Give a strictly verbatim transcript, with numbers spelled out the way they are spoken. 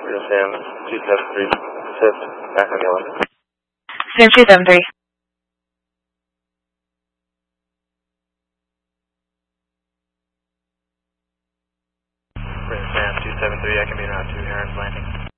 Real Sam two seven three, fifth, back on yellow. Sam two seven three. Real Sam two seven three, I can be around two Aaron's Landing.